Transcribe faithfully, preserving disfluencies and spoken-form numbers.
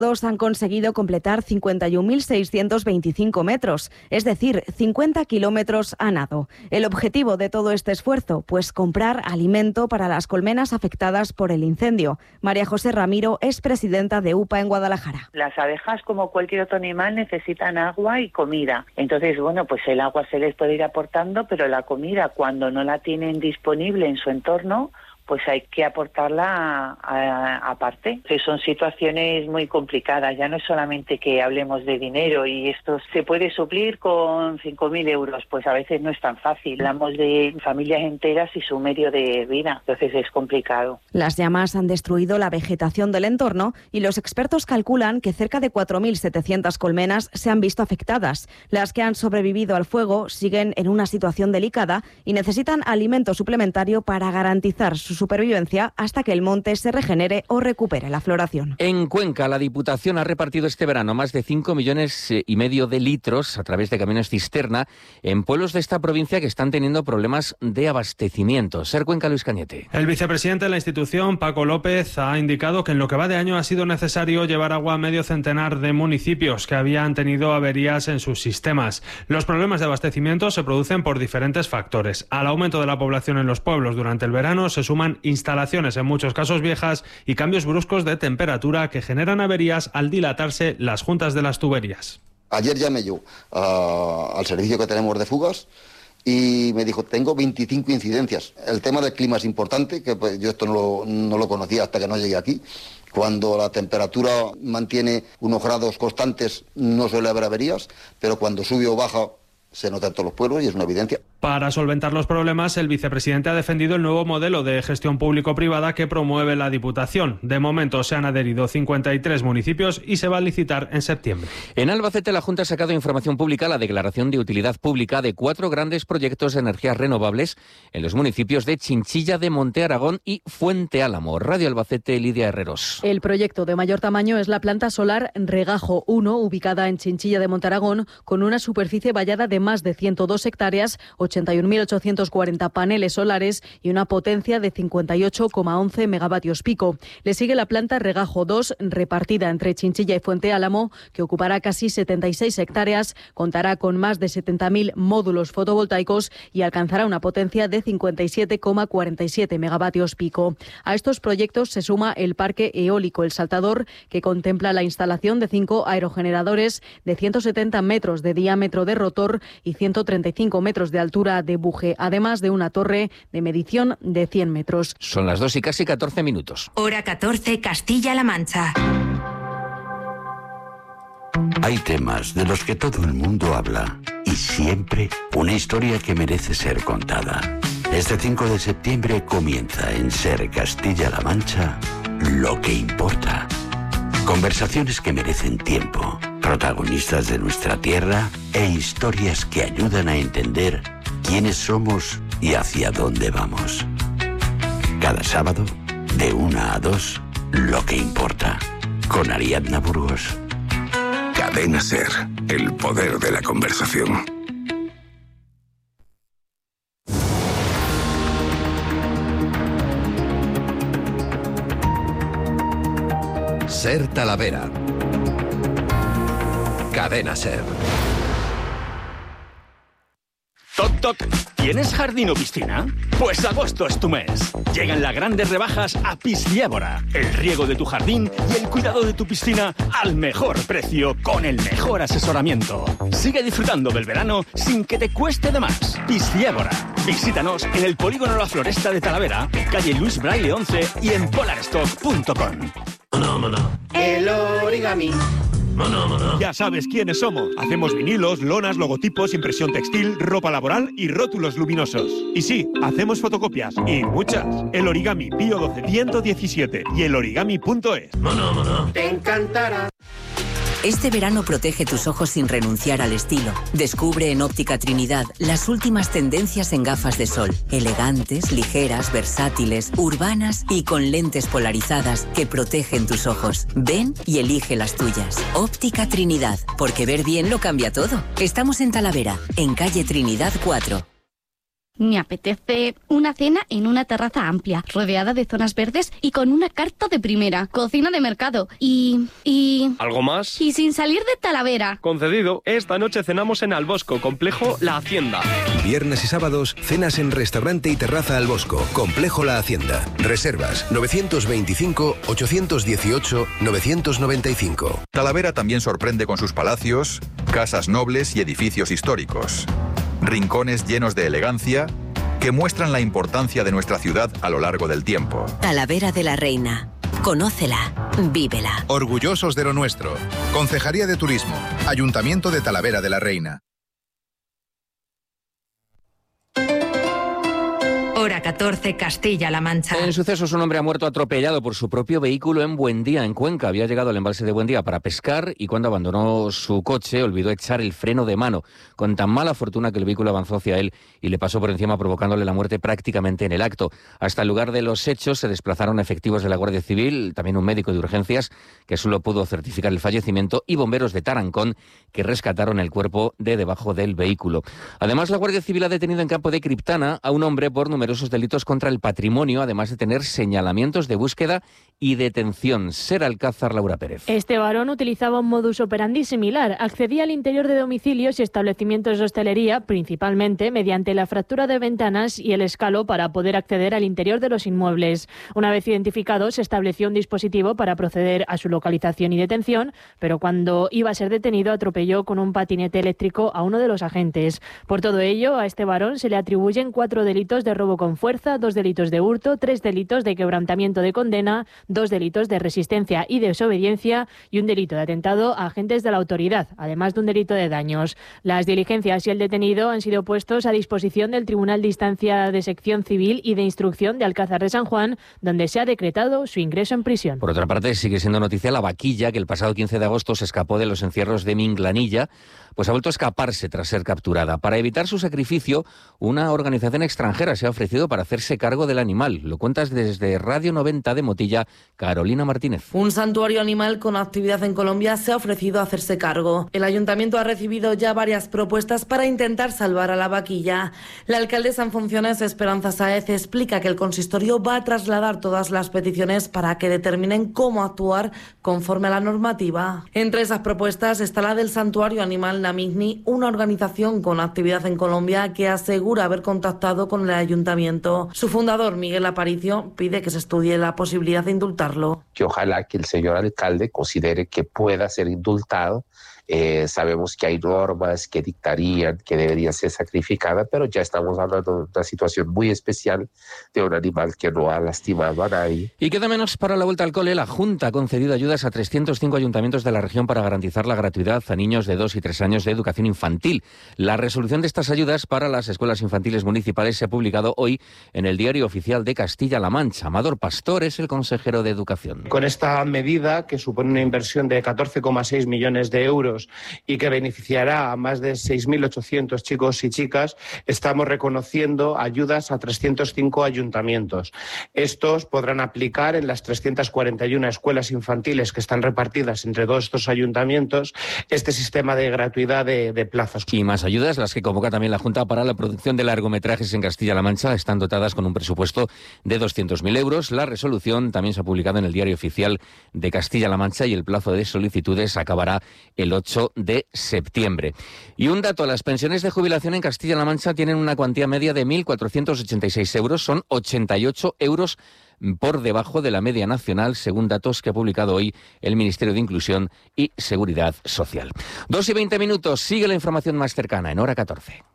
han conseguido completar cincuenta y un mil seiscientos veinticinco metros, es decir, cincuenta kilómetros a nado. El objetivo de todo este esfuerzo, pues comprar alimento para las colmenas afectadas por el incendio. María José Ramiro es presidenta de U P A en Guadalajara. Las abejas, como cualquier otro animal, necesitan agua y comida. Entonces, bueno, pues el agua se les puede ir aportando, pero la comida, cuando no la tienen disponible en su entorno, pues hay que aportarla aparte. Son situaciones muy complicadas, ya no es solamente que hablemos de dinero y esto se puede suplir con cinco mil euros, pues a veces no es tan fácil. Hablamos de familias enteras y su medio de vida, entonces es complicado. Las llamas han destruido la vegetación del entorno y los expertos calculan que cerca de cuatro mil setecientas colmenas se han visto afectadas. Las que han sobrevivido al fuego siguen en una situación delicada y necesitan alimento suplementario para garantizar su supervivencia hasta que el monte se regenere o recupere la floración. En Cuenca, la Diputación ha repartido este verano más de cinco millones y medio de litros a través de camiones cisterna en pueblos de esta provincia que están teniendo problemas de abastecimiento. Ser Cuenca, Luis Cañete. El vicepresidente de la institución, Paco López, ha indicado que en lo que va de año ha sido necesario llevar agua a medio centenar de municipios que habían tenido averías en sus sistemas. Los problemas de abastecimiento se producen por diferentes factores. Al aumento de la población en los pueblos durante el verano se suman instalaciones en muchos casos viejas y cambios bruscos de temperatura que generan averías al dilatarse las juntas de las tuberías. Ayer llamé yo uh, al servicio que tenemos de fugas y me dijo, tengo veinticinco incidencias. El tema del clima es importante, que pues, yo esto no lo, no lo conocía hasta que no llegué aquí. Cuando la temperatura mantiene unos grados constantes no suele haber averías, pero cuando sube o baja se nota en todos los pueblos y es una evidencia. Para solventar los problemas, el vicepresidente ha defendido el nuevo modelo de gestión público-privada que promueve la Diputación. De momento se han adherido cincuenta y tres municipios y se va a licitar en septiembre. En Albacete, la Junta ha sacado información pública la declaración de utilidad pública de cuatro grandes proyectos de energías renovables en los municipios de Chinchilla de Monte Aragón y Fuente Álamo. Radio Albacete, Lidia Herreros. El proyecto de mayor tamaño es la planta solar Regajo uno, ubicada en Chinchilla de Monte Aragón, con una superficie vallada de más de ciento dos hectáreas, ochenta y un mil ochocientos cuarenta paneles solares y una potencia de cincuenta y ocho coma once megavatios pico. Le sigue la planta Regajo dos, repartida entre Chinchilla y Fuente Álamo, que ocupará casi setenta y seis hectáreas, contará con más de setenta mil módulos fotovoltaicos y alcanzará una potencia de cincuenta y siete coma cuarenta y siete megavatios pico. A estos proyectos se suma el parque eólico El Saltador, que contempla la instalación de cinco aerogeneradores de ciento setenta metros de diámetro de rotor y ciento treinta y cinco metros de altura de buje, además de una torre de medición de cien metros. Son las dos y casi catorce minutos. Hora catorce, Castilla-La Mancha. Hay temas de los que todo el mundo habla y siempre una historia que merece ser contada. Este cinco de septiembre comienza en Ser Castilla-La Mancha Lo que importa. Conversaciones que merecen tiempo, protagonistas de nuestra tierra e historias que ayudan a entender quiénes somos y hacia dónde vamos. Cada sábado, de una a dos, Lo que importa, con Ariadna Burgos. Cadena Ser, el poder de la conversación. Ser Talavera. Cadena Ser. Toc, toc. ¿Tienes jardín o piscina? Pues agosto es tu mes. Llegan las grandes rebajas a Pisciébora. El riego de tu jardín y el cuidado de tu piscina al mejor precio con el mejor asesoramiento. Sigue disfrutando del verano sin que te cueste de más. Pisciébora. Visítanos en el Polígono La Floresta de Talavera, calle Luis Braille once y en polarstock punto com. El origami. Ya sabes quiénes somos. Hacemos vinilos, lonas, logotipos, impresión textil, ropa laboral y rótulos luminosos. Y sí, hacemos fotocopias. Y muchas. El Origami Pío doce ciento diecisiete y el origami punto es. Te encantará. Este verano protege tus ojos sin renunciar al estilo. Descubre en Óptica Trinidad las últimas tendencias en gafas de sol. Elegantes, ligeras, versátiles, urbanas y con lentes polarizadas que protegen tus ojos. Ven y elige las tuyas. Óptica Trinidad, porque ver bien lo cambia todo. Estamos en Talavera, en calle Trinidad cuatro. Me apetece una cena en una terraza amplia, rodeada de zonas verdes y con una carta de primera, cocina de mercado y... y... ¿Algo más? Y sin salir de Talavera. Concedido. Esta noche cenamos en Albosco, Complejo La Hacienda. Viernes y sábados, cenas en restaurante y terraza Albosco, Complejo La Hacienda. Reservas novecientos veinticinco, ochocientos dieciocho, novecientos noventa y cinco. Talavera también sorprende con sus palacios, casas nobles y edificios históricos. Rincones llenos de elegancia que muestran la importancia de nuestra ciudad a lo largo del tiempo. Talavera de la Reina. Conócela, vívela. Orgullosos de lo nuestro. Concejalía de Turismo. Ayuntamiento de Talavera de la Reina. Hora catorce, Castilla-La Mancha. En sucesos, un hombre ha muerto atropellado por su propio vehículo en Buendía, en Cuenca. Había llegado al embalse de Buendía para pescar y cuando abandonó su coche olvidó echar el freno de mano. Con tan mala fortuna que el vehículo avanzó hacia él y le pasó por encima provocándole la muerte prácticamente en el acto. Hasta el lugar de los hechos se desplazaron efectivos de la Guardia Civil, también un médico de urgencias que solo pudo certificar el fallecimiento y bomberos de Tarancón que rescataron el cuerpo de debajo del vehículo. Además, la Guardia Civil ha detenido en Campo de Criptana a un hombre por numerosos delitos contra el patrimonio, además de tener señalamientos de búsqueda y detención. Ser Alcázar, Laura Pérez. Este varón utilizaba un modus operandi similar. Accedía al interior de domicilios y establecimientos de hostelería, principalmente mediante la fractura de ventanas y el escalo para poder acceder al interior de los inmuebles. Una vez identificado, se estableció un dispositivo para proceder a su localización y detención, pero cuando iba a ser detenido, atropelló con un patinete eléctrico a uno de los agentes. Por todo ello, a este varón se le atribuyen cuatro delitos de robo con fuerza, dos delitos de hurto, tres delitos de quebrantamiento de condena, dos delitos de resistencia y desobediencia y un delito de atentado a agentes de la autoridad, además de un delito de daños. Las diligencias y el detenido han sido puestos a disposición del Tribunal de Instancia de Sección Civil y de Instrucción de Alcázar de San Juan, donde se ha decretado su ingreso en prisión. Por otra parte, sigue siendo noticia la vaquilla que el pasado quince de agosto se escapó de los encierros de Minglanilla, pues ha vuelto a escaparse tras ser capturada. Para evitar su sacrificio, una organización extranjera se ha ofrecido para hacerse cargo del animal. Lo cuentas desde Radio noventa de Motilla, Carolina Martínez. Un santuario animal con actividad en Colombia se ha ofrecido a hacerse cargo. El ayuntamiento ha recibido ya varias propuestas para intentar salvar a la vaquilla. La alcaldesa en funciones, Esperanza Sáez, explica que el consistorio va a trasladar todas las peticiones para que determinen cómo actuar conforme a la normativa. Entre esas propuestas está la del santuario animal Namigni, una organización con actividad en Colombia que asegura haber contactado con el ayuntamiento. Su fundador, Miguel Aparicio, pide que se estudie la posibilidad de indultarlo. Que ojalá que el señor alcalde considere que pueda ser indultado. Eh, sabemos que hay normas que dictarían que debería ser sacrificada, pero ya estamos hablando de una situación muy especial de un animal que no ha lastimado a nadie. Y queda menos para la vuelta al cole. La Junta ha concedido ayudas a trescientos cinco ayuntamientos de la región para garantizar la gratuidad a niños de dos y tres años de educación infantil. La resolución de estas ayudas para las escuelas infantiles municipales se ha publicado hoy en el Diario Oficial de Castilla-La Mancha. Amador Pastor es el consejero de Educación. Con esta medida, que supone una inversión de catorce coma seis millones de euros y que beneficiará a más de seis mil ochocientos chicos y chicas, estamos reconociendo ayudas a trescientos cinco ayuntamientos. Estos podrán aplicar en las trescientas cuarenta y una escuelas infantiles que están repartidas entre todos estos ayuntamientos este sistema de gratuidad de, de plazas. Y más ayudas, las que convoca también la Junta para la producción de largometrajes en Castilla-La Mancha, están dotadas con un presupuesto de doscientos mil euros. La resolución también se ha publicado en el Diario Oficial de Castilla-La Mancha y el plazo de solicitudes acabará el ocho de septiembre. Y un dato, las pensiones de jubilación en Castilla-La Mancha tienen una cuantía media de mil cuatrocientos ochenta y seis euros, son ochenta y ocho euros por debajo de la media nacional, según datos que ha publicado hoy el Ministerio de Inclusión y Seguridad Social. Dos y veinte minutos, sigue la información más cercana en Hora catorce.